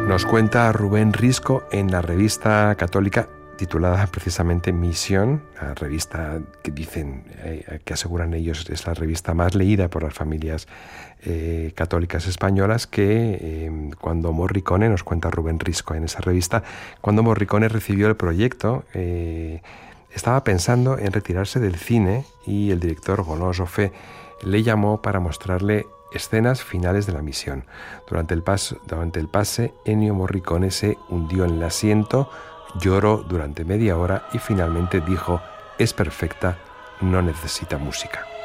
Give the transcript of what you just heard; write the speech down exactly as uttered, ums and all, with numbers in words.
Nos cuenta Rubén Risco en la revista católica titulada precisamente Misión, la revista que dicen, eh, que aseguran ellos es la revista más leída por las familias eh, católicas españolas, que eh, cuando Morricone, nos cuenta Rubén Risco en esa revista, cuando Morricone recibió el proyecto, eh, estaba pensando en retirarse del cine y el director Golon Joffé le llamó para mostrarle escenas finales de la misión. Durante el, paso, durante el pase, Ennio Morricone se hundió en el asiento, lloró durante media hora y finalmente dijo: es perfecta, no necesita música.